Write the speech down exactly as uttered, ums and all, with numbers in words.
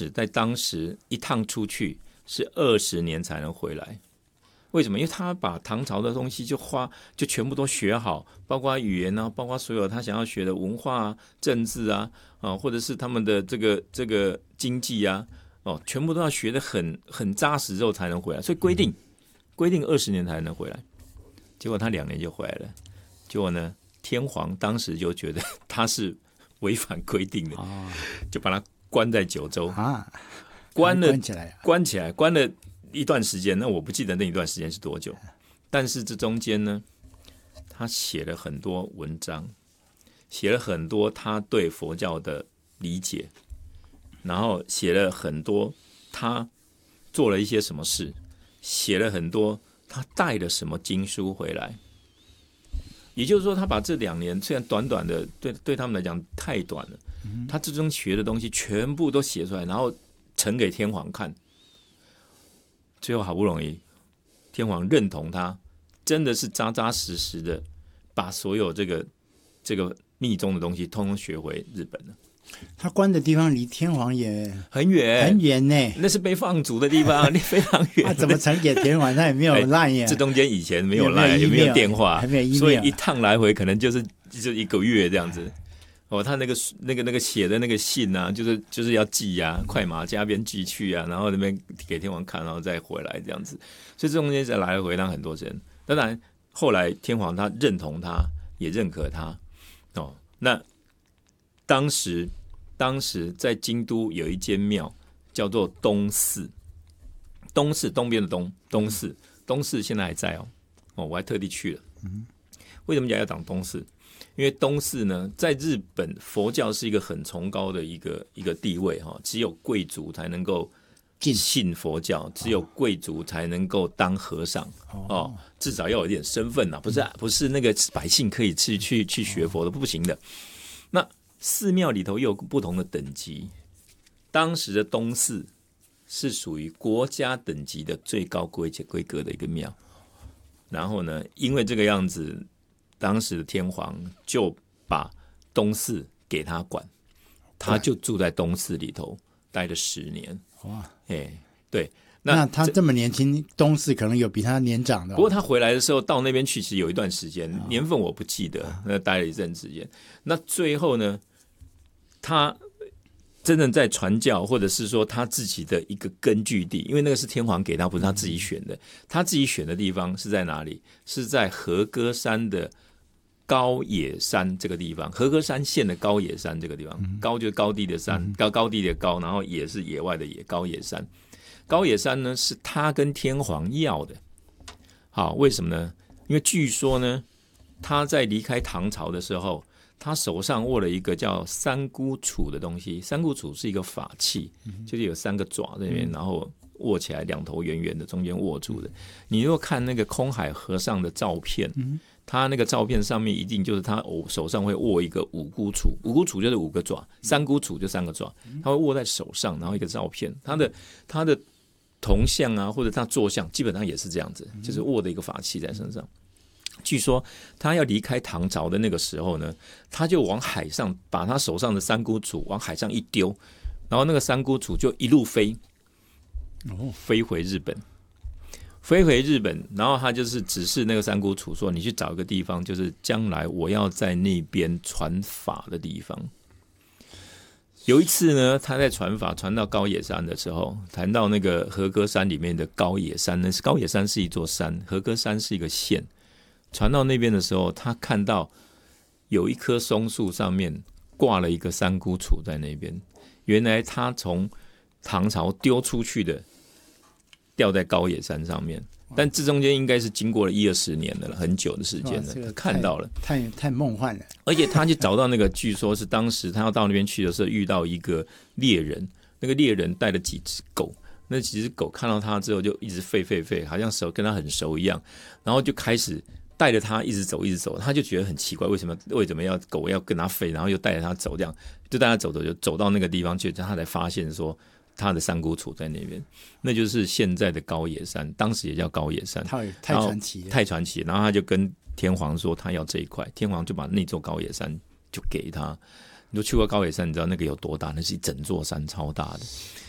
使在当时一趟出去是二十年才能回来。为什么？因为他把唐朝的东西就花就全部都学好，包括语言啊，包括所有他想要学的文化啊、政治啊，啊或者是他们的这个这个经济啊，哦，全部都要学得很很扎实之后才能回来。所以规定规定二十年才能回来，结果他两年就回来了。结果呢，天皇当时就觉得他是违反规定的，哦、就把他关在九州啊，关了关起来、啊， 关起来，关了。一段时间，那我不记得那一段时间是多久，但是这中间呢，他写了很多文章，写了很多他对佛教的理解，然后写了很多他做了一些什么事，写了很多他带了什么经书回来。也就是说，他把这两年虽然短短的，对对他们来讲太短了，他之中学的东西全部都写出来，然后呈给天皇看。最后好不容易，天皇认同他，真的是扎扎实实的把所有这个这个密宗的东西通通学回日本了。 他关的地方离天皇也很远， 很远呢， 那是被放逐的地方，非常远。 他怎么呈给天皇？他也没有 line 呀、 哎。这中间以前没有 line， 也没有电话，所以一趟来回可能就是就一个月这样子。哦，他那个那个那个写的那个信啊，就是就是要寄啊，快马加鞭寄去啊，然后那边给天皇看，然后再回来这样子，所以这中间再来回让很多人。当然，后来天皇他认同他，也认可他。哦，那当时当时在京都有一间庙叫做东寺，东寺东边的东东寺，东寺现在还在哦。哦，我还特地去了。嗯，为什么讲要讲东寺？因为东寺呢，在日本佛教是一个很崇高的一个一个地位哈，只有贵族才能够信佛教，只有贵族才能够当和尚哦，至少要有一点身份呐，不是不是那个百姓可以去去去学佛的，不行的。那寺庙里头又有不同的等级，当时的东寺是属于国家等级的最高规规格的一个庙，然后呢，因为这个样子。当时的天皇就把东寺给他管，他就住在东寺里头待了十年。哇，哎，对， 那, 那他这么年轻，东寺可能有比他年长的、哦。 不过他回来的时候到那边去，其实有一段时间，哦、年份我不记得，那待了一阵时间。那最后呢，他真正在传教，或者是说他自己的一个根据地，因为那个是天皇给他，不是他自己选的。他自己选的地方是在哪里？是在和歌山的高野山这个地方，和歌山县的高野山这个地方，嗯、高就是高地的山，嗯、高高地的高，然后野是野外的野，高野山。高野山呢是他跟天皇要的，好，为什么呢？因为据说呢，他在离开唐朝的时候，他手上握了一个叫三姑杵的东西，三姑杵是一个法器，嗯、就是有三个爪在那边，嗯、然后握起来，两头圆圆的，中间握住的。你如果看那个空海和尚的照片。嗯他那个照片上面一定就是他手上会握一个五姑杵，五姑杵就是五个爪，三姑杵就三个爪，他会握在手上，然后一个照片，他的他的铜像啊或者他坐像基本上也是这样子，就是握的一个法器在身上。据说他要离开唐朝的那个时候呢，他就往海上把他手上的三姑杵往海上一丢，然后那个三姑杵就一路飞，飞回日本。飞回日本，然后他就是指示那个三姑杵说：“你去找一个地方，就是将来我要在那边传法的地方。”有一次呢，他在传法传到高野山的时候，谈到那个和歌山里面的高野山，那是高野山是一座山，和歌山是一个县。传到那边的时候，他看到有一棵松树上面挂了一个三姑杵在那边，原来他从唐朝丢出去的。掉在高野山上面，但这中间应该是经过了一二十年的了，很久的时间了。他看到了， 太太梦幻了。 而且他去找到那个，据说是当时他要到那边去的时候遇到一个猎人，那个猎人带了几只狗，那几只狗看到他之后就一直吠吠吠，好像熟跟他很熟一样，然后就开始带着他一直走，一直走，他就觉得很奇怪，为什么为什么要狗要跟他吠，然后又带着他走，这样就带他走走，就走到那个地方去，他才发现说。他的三姑杵在那边，那就是现在的高野山，当时也叫高野山， 太太传奇了， 太传奇了。然后他就跟天皇说他要这一块，天皇就把那座高野山就给他。你就去过高野山，你知道那个有多大？那是一整座山，超大的。